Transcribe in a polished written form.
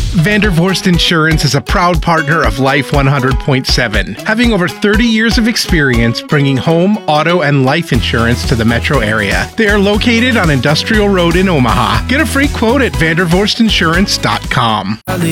Vandervorst Insurance is a proud partner of Life 100.7, having over 30 years of experience bringing home, auto, and life insurance to the metro area. They are located on Industrial Road in Omaha. Get a free quote at vandervorstinsurance.com.